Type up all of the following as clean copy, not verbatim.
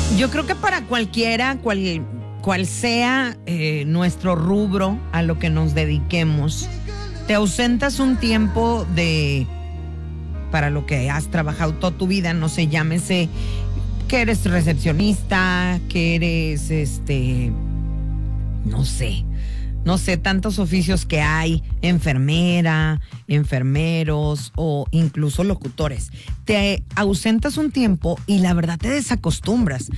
Yo creo que para cualquiera, cual sea nuestro rubro a lo que nos dediquemos, te ausentas un tiempo para lo que has trabajado toda tu vida, no sé, llámese que eres recepcionista, que eres no sé, tantos oficios que hay, enfermera, enfermeros o incluso locutores. Te ausentas un tiempo y la verdad te desacostumbras.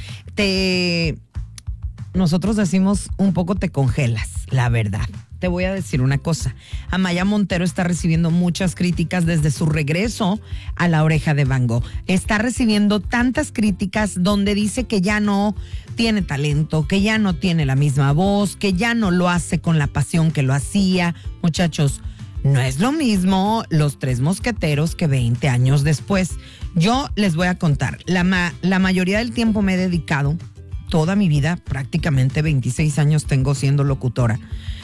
Nosotros decimos un poco te congelas, la verdad. Te voy a decir una cosa. Amaya Montero está recibiendo muchas críticas desde su regreso a La Oreja de Van Gogh. Está recibiendo tantas críticas donde dice que ya no tiene talento, que ya no tiene la misma voz, que ya no lo hace con la pasión que lo hacía. Muchachos, no es lo mismo Los Tres Mosqueteros que 20 años después. Yo les voy a contar. La mayoría del tiempo me he dedicado, toda mi vida, prácticamente 26 años tengo siendo locutora.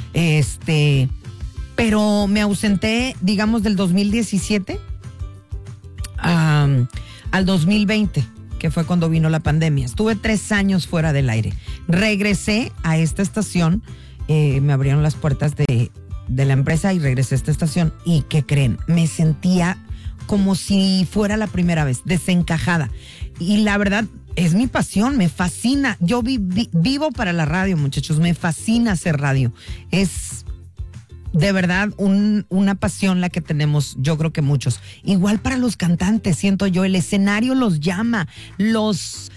Pero me ausenté, digamos, del 2017 al 2020, que fue cuando vino la pandemia. Estuve 3 años fuera del aire. Regresé a esta estación, me abrieron las puertas de la empresa y regresé a esta estación. ¿Y qué creen? Me sentía como si fuera la primera vez, desencajada. Y la verdad, es mi pasión, me fascina. Yo vivo para la radio, muchachos, me fascina hacer radio. Es de verdad una pasión la que tenemos, yo creo que muchos. Igual para los cantantes, siento yo, el escenario los llama, les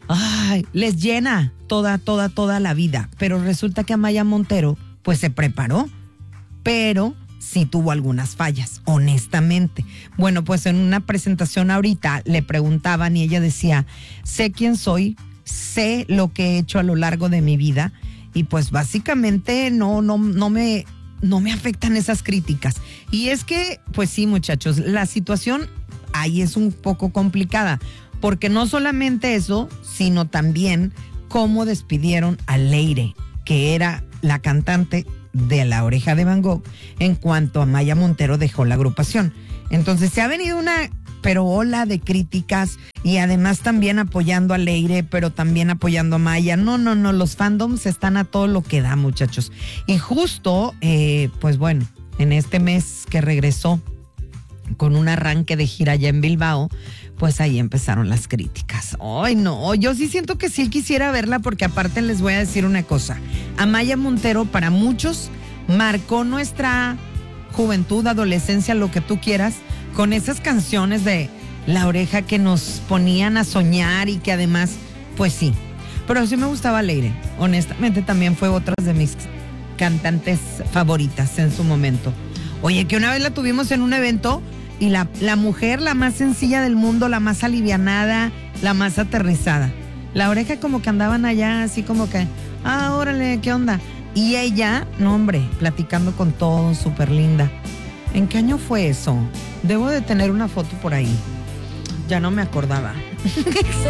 llena toda la vida. Pero resulta que Amaya Montero, pues se preparó, pero sí tuvo algunas fallas, honestamente. Bueno, pues en una presentación ahorita le preguntaban y ella decía, sé quién soy, sé lo que he hecho a lo largo de mi vida y pues básicamente no me afectan esas críticas. Y es que, pues sí, muchachos, la situación ahí es un poco complicada, porque no solamente eso, sino también cómo despidieron a Leire, que era la cantante de La Oreja de Van Gogh, en cuanto Amaya Montero dejó la agrupación. Entonces se ha venido una ola de críticas y además también apoyando a Leire, pero también apoyando a Maya. No, los fandoms están a todo lo que da, muchachos. Y justo, pues bueno, en este mes que regresó con un arranque de gira allá en Bilbao, pues ahí empezaron las críticas. Ay, no, yo sí siento que sí quisiera verla, porque aparte les voy a decir una cosa. Amaya Montero para muchos marcó nuestra juventud, adolescencia, lo que tú quieras, con esas canciones de La Oreja que nos ponían a soñar y que además, pues sí. Pero sí me gustaba Leire. Honestamente también fue otra de mis cantantes favoritas en su momento. Oye, que una vez la tuvimos en un evento y la mujer, la más sencilla del mundo, la más alivianada, la más aterrizada. La Oreja como que andaban allá así como que, órale, ¿qué onda? Y ella, no hombre, platicando con todos, súper linda. ¿En qué año fue eso? Debo de tener una foto por ahí. Ya no me acordaba.